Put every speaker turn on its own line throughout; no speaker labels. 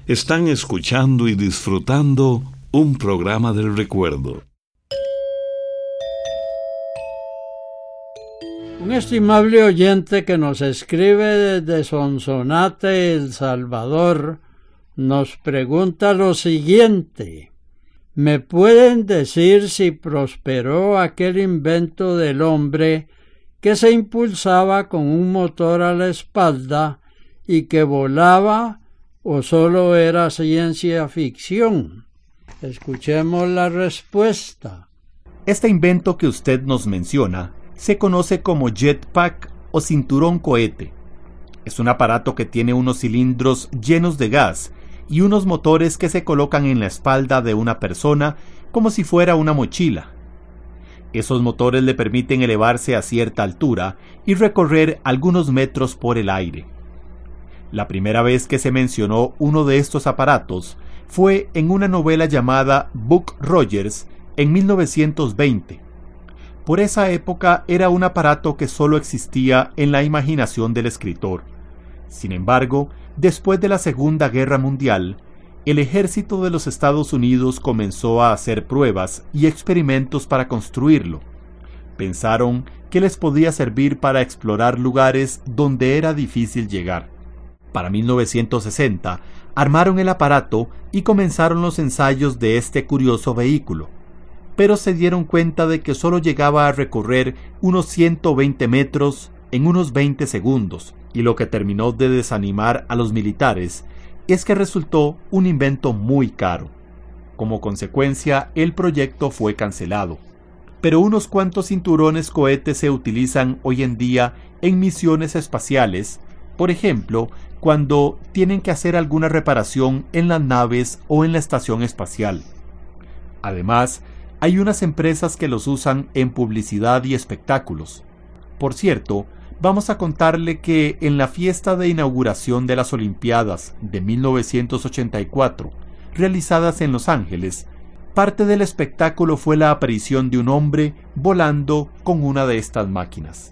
Están escuchando y disfrutando un programa del recuerdo.
Un estimable oyente que nos escribe desde Sonsonate, El Salvador, nos pregunta lo siguiente: ¿me pueden decir si prosperó aquel invento del hombre que se impulsaba con un motor a la espalda y que volaba, o solo era ciencia ficción? Escuchemos la respuesta.
Este invento que usted nos menciona se conoce como jetpack o cinturón cohete. Es un aparato que tiene unos cilindros llenos de gas y unos motores que se colocan en la espalda de una persona como si fuera una mochila. Esos motores le permiten elevarse a cierta altura y recorrer algunos metros por el aire. La primera vez que se mencionó uno de estos aparatos fue en una novela llamada Buck Rogers en 1920. Por esa época era un aparato que solo existía en la imaginación del escritor. Sin embargo, después de la Segunda Guerra Mundial, el ejército de los Estados Unidos comenzó a hacer pruebas y experimentos para construirlo. Pensaron que les podía servir para explorar lugares donde era difícil llegar. Para 1960, armaron el aparato y comenzaron los ensayos de este curioso vehículo. Pero se dieron cuenta de que solo llegaba a recorrer unos 120 metros en unos 20 segundos, y lo que terminó de desanimar a los militares es que resultó un invento muy caro. Como consecuencia, el proyecto fue cancelado. Pero unos cuantos cinturones cohetes se utilizan hoy en día en misiones espaciales, por ejemplo, cuando tienen que hacer alguna reparación en las naves o en la estación espacial. Además, hay unas empresas que los usan en publicidad y espectáculos. Por cierto, vamos a contarle que en la fiesta de inauguración de las Olimpiadas de 1984, realizadas en Los Ángeles, parte del espectáculo fue la aparición de un hombre volando con una de estas máquinas.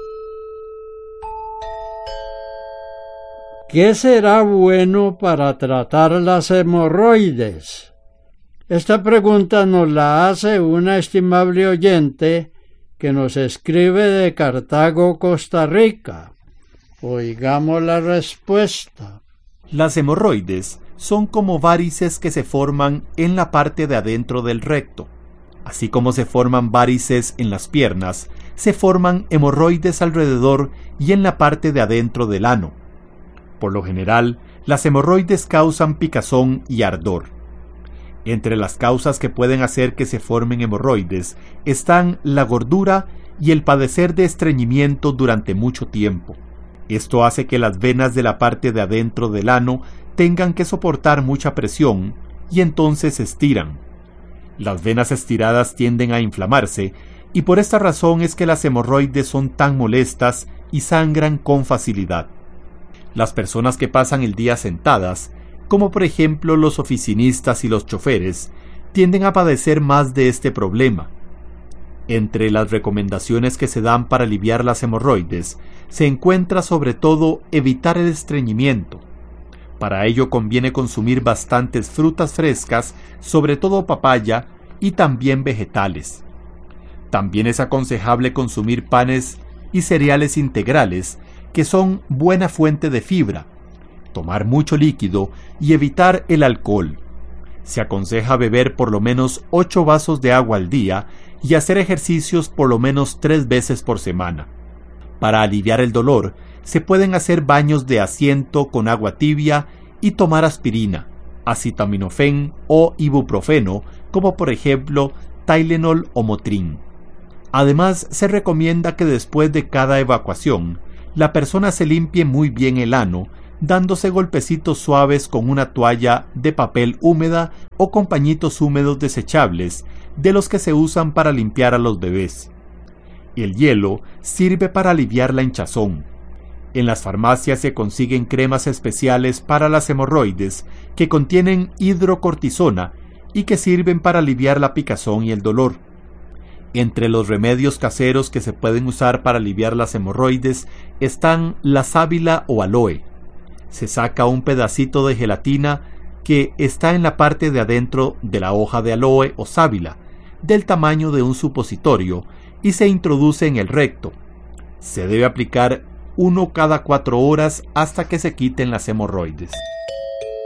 ¿Qué será bueno para tratar las hemorroides? Esta pregunta nos la hace una estimable oyente que nos escribe de Cartago, Costa Rica. Oigamos la respuesta.
Las hemorroides son como varices que se forman en la parte de adentro del recto. Así como se forman varices en las piernas, se forman hemorroides alrededor y en la parte de adentro del ano. Por lo general, las hemorroides causan picazón y ardor. Entre las causas que pueden hacer que se formen hemorroides están la gordura y el padecer de estreñimiento durante mucho tiempo. Esto hace que las venas de la parte de adentro del ano tengan que soportar mucha presión y entonces se estiran. Las venas estiradas tienden a inflamarse y por esta razón es que las hemorroides son tan molestas y sangran con facilidad. Las personas que pasan el día sentadas, como por ejemplo los oficinistas y los choferes, tienden a padecer más de este problema. Entre las recomendaciones que se dan para aliviar las hemorroides, se encuentra sobre todo evitar el estreñimiento. Para ello conviene consumir bastantes frutas frescas, sobre todo papaya, y también vegetales. También es aconsejable consumir panes y cereales integrales, que son buena fuente de fibra, tomar mucho líquido y evitar el alcohol. Se aconseja beber por lo menos 8 vasos de agua al día y hacer ejercicios por lo menos 3 veces por semana. Para aliviar el dolor, se pueden hacer baños de asiento con agua tibia y tomar aspirina, acetaminofén o ibuprofeno, como por ejemplo Tylenol o Motrin. Además, se recomienda que después de cada evacuación, la persona se limpie muy bien el ano, dándose golpecitos suaves con una toalla de papel húmeda o con pañitos húmedos desechables, de los que se usan para limpiar a los bebés. El hielo sirve para aliviar la hinchazón. En las farmacias se consiguen cremas especiales para las hemorroides que contienen hidrocortisona y que sirven para aliviar la picazón y el dolor. Entre los remedios caseros que se pueden usar para aliviar las hemorroides están la sábila o aloe. Se saca un pedacito de gelatina, que está en la parte de adentro de la hoja de aloe o sábila, del tamaño de un supositorio, y se introduce en el recto. Se debe aplicar 1 cada 4 horas hasta que se quiten las hemorroides.